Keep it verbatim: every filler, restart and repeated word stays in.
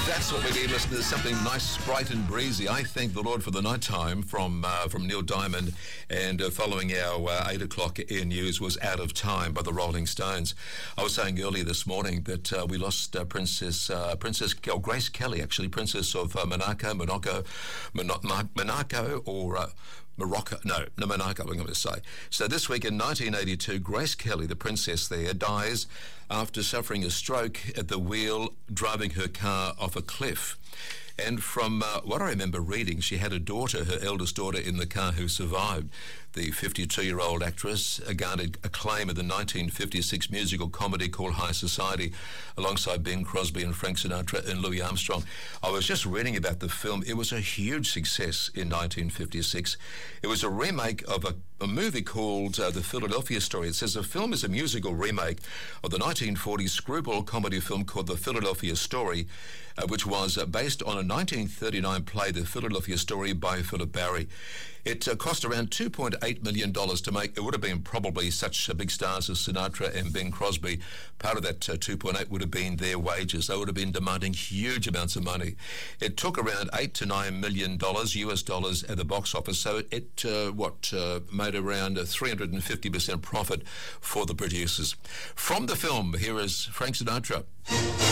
That's what we need, listeners. Something nice, bright and breezy. I thank the Lord for the night time from uh, from Neil Diamond. And uh, following our uh, eight o'clock air news was Out of Time by the Rolling Stones. I was saying earlier this morning that uh, we lost uh, Princess uh, Princess oh, Grace Kelly, actually, Princess of uh, Monaco, Monaco, Monaco, Monaco or... Uh, Morocco, no, no, Monaco, I'm going to say. So this week in nineteen eighty-two, Grace Kelly, the princess there, dies after suffering a stroke at the wheel, driving her car off a cliff. And from uh, what I remember reading, she had a daughter, her eldest daughter, in the car who survived. The fifty-two-year-old actress garnered acclaim in the nineteen fifty-six musical comedy called High Society, alongside Bing Crosby and Frank Sinatra and Louis Armstrong. I was just reading about the film. It was a huge success in nineteen fifty-six. It was a remake of a, a movie called uh, The Philadelphia Story. It says the film is a musical remake of the nineteen forties screwball comedy film called The Philadelphia Story, uh, which was uh, based on a nineteen thirty-nine play, The Philadelphia Story by Philip Barry. It uh, cost around two point eight million dollars to make. It would have been probably such uh, big stars as Sinatra and Bing Crosby. Part of that uh, two point eight would have been their wages. They would have been demanding huge amounts of money. It took around eight to nine million dollars U S dollars at the box office. So it uh, what uh, made around a three hundred fifty percent profit for the producers. From the film, here is Frank Sinatra.